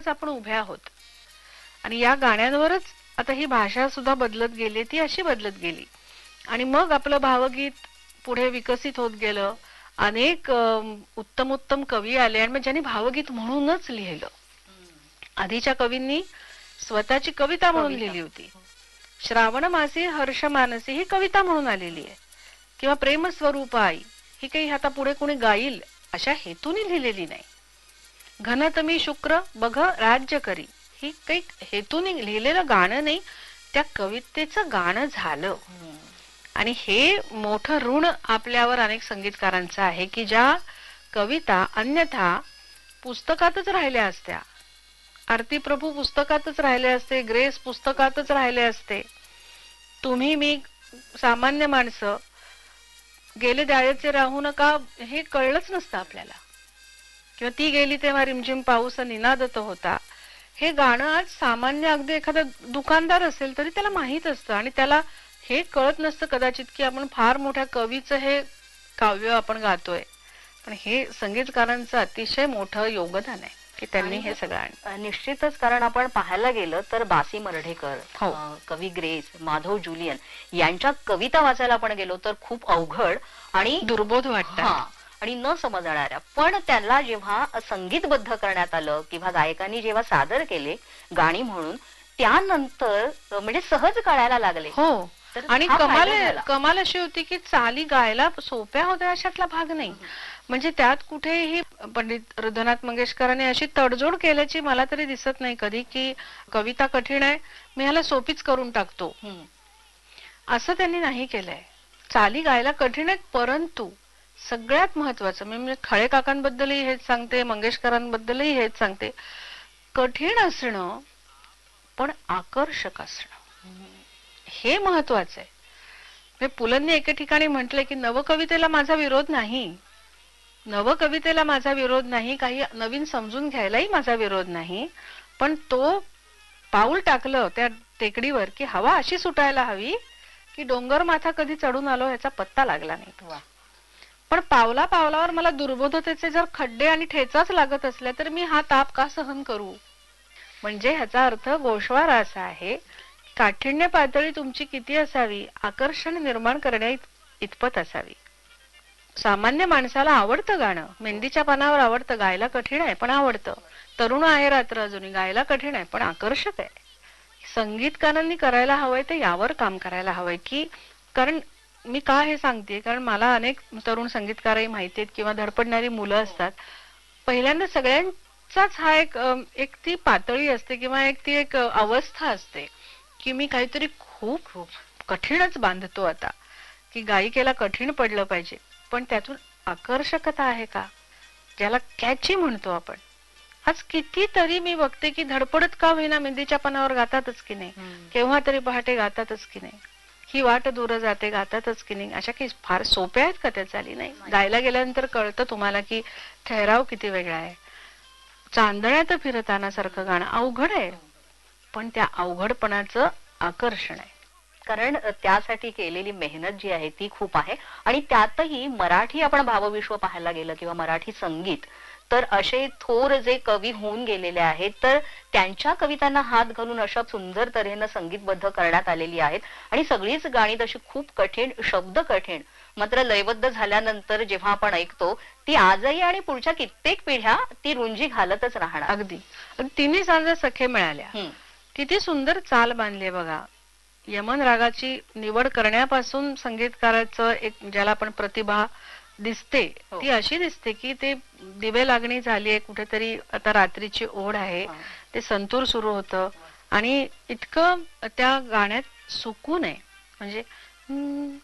आपण उभ्या आहोत आणि या गाण्यांवरच आता ही भाषा सुद्धा बदलत गेली, ती अशी बदलत गेली आणि मग आपलं भावगीत पुढे विकसित होत गेलं. अनेक उत्तम उत्तम कवी आले आणि मग ज्यांनी भावगीत म्हणूनच लिहिलं. आधीच्या कवींनी स्वतःची कविता म्हणून लिहिली होती. श्रावण मासी हर्ष मानसी ही कविता म्हणून आलेली आहे, किंवा प्रेम स्वरूप आई ही काही आता पुढे कोणी गाईल अशा हेतूने लिहिलेली नाही. घनतमी शुक्र बघ राज्य करी ही काही हेतूने लिहिलेलं गाणं नाही, त्या कवितेचं गाणं झालं. आणि हे मोठं ऋण आपल्यावर अनेक संगीतकारांचं आहे की ज्या कविता अन्यथा पुस्तकातच राहिल्या असत्या, आरती प्रभू पुस्तकातच राहिले असते, ग्रेस पुस्तकातच राहिले असते, तुम्ही मी सामान्य माणसं गेले द्यायचे राहू नका हे कळलंच नसतं आपल्याला, किंवा ती गेली तेव्हा रिमझिम पाऊस निनादत होता. हे गाणं आज सामान्य अगदी एखादा दुकानदार असेल तरी त्याला माहित असतं आणि त्याला हे कळत नसतं कदाचित की आपण फार मोठ्या कवीचं हे काव्य आपण गातोय. पण हे संगीतकारांचं अतिशय मोठं योगदान आहे की त्यांनी हे सगळं. निश्चितच, कारण आपण पाहायला गेलं तर बासी मर्ढेकर, कवी ग्रेस, माधव जुलियन यांच्या कविता वाचायला आपण गेलो तर खूप अवघड आणि दुर्बोध वाटतात आणि न समजणाऱ्या, पण त्याला जेव्हा संगीतबद्ध करण्यात आलं किंवा गायकांनी जेव्हा सादर केले गाणी म्हणून, त्यानंतर म्हणजे सहज कळायला लागले. हो, आणि कमाल अशी होती की चाली गायला सोप्या होत्या अशातला भाग नाही. म्हणजे त्यात कुठेही पंडित हृदयनाथ मंगेशकरांनी अशी तडजोड केल्याची मला तरी दिसत नाही कधी की कविता कठीण आहे मी ह्याला सोपीच करून टाकतो, असं त्यांनी नाही केलंय. चाली गायला कठीण आहेत, परंतु सगळ्यात महत्वाचं मी म्हणजे खळे काकांबद्दलही हेच सांगते, मंगेशकरांबद्दलही हेच सांगते, कठीण असणं पण आकर्षक असणं हे महत्वाचं आहे. पुलंनी एके ठिकाणी म्हटलंय की नवकवितेला माझा विरोध नाही, नवकवितेला माझा विरोध नाही, काही नवीन समजून घ्यायलाही माझा विरोध नाही, पण तो पाऊल टाकलं त्या टेकडीवर की हवा अशी सुटायला हवी की डोंगर माथा कधी चढून आलो ह्याचा पत्ता लागला नाही. पण पावला पावलावर मला दुर्बोधतेचे जर खड्डे आणि ठेचाच लागत असल्या तर मी हा ताप का सहन करू. म्हणजे ह्याचा अर्थ गोषवारा असा आहे, काठिण्य पातळी तुमची किती असावी, आकर्षण निर्माण करण्या इतपत असावी. सामान्य माणसाला आवडतं गाणं, मेंदीच्या पानावर आवडतं, गायला कठीण आहे पण आवडतं. तरुण आहे रात्र अजूनही, गायला कठीण आहे पण आकर्षक आहे. संगीतकारांनी करायला हवंय ते यावर काम करायला हवंय की, कारण मी का हे सांगते, कारण मला अनेक तरुण संगीतकारही माहिती आहेत किंवा धडपडणारी मुलं असतात. पहिल्यांदा सगळ्यांचाच हा एक ती पातळी असते किंवा ती एक अवस्था असते की मी काहीतरी खूप खूप कठीणच बांधतो आता, की गायिकेला कठीण पडलं पाहिजे पण त्यातून आकर्षकता आहे का, ज्याला कॅची म्हणतो आपण. आज कितीतरी मी बघते की धडपडत का होईना मेंदीच्या पानावर गातातच की नाही, केव्हा तरी पहाटे गातातच की नाही, ही वाट दूर जाते गातातच की नाही. अशा काही फार सोप्या आहेत का त्या चाली? नाही. गायला गेल्यानंतर कळतं तुम्हाला की ठहराव किती वेगळा आहे. चांदण्यात फिरताना सारखं गाणं अवघड आहे, पण त्या अवघडपणाचं आकर्षण आहे. कारण त्यासाठी केलेली मेहनत जी आहे ती खूप आहे. आणि त्यातही मराठी आपण भावविश्व पाहायला गेलं किंवा मराठी संगीत, तर असे थोर जे कवी होऊन गेलेले आहेत तर त्यांच्या कवितांना हात घालून अशा सुंदर तऱ्हेनं संगीतबद्ध करण्यात आलेली आहेत. आणि सगळीच गाणी तशी खूप कठीण, शब्द कठीण, मात्र लयबद्ध झाल्यानंतर जेव्हा आपण ऐकतो ती आजही आणि पुढच्या कित्येक पिढ्या ती रुंजी घालतच राहणार. अगदी तिन्ही सांजा सखे मिळाल्या, किती सुंदर चाल बांधली बघा. यमन रागाची निवड करण्यापासून संगीतकाराचं एक ज्याला आपण प्रतिभा दिसते ती अशी दिसते की ते दिवे लागणी झालीये कुठेतरी, आता रात्रीची ओढ आहे, ते संतूर सुरू होतं आणि इतकं त्या गाण्यात सुकून आहे. म्हणजे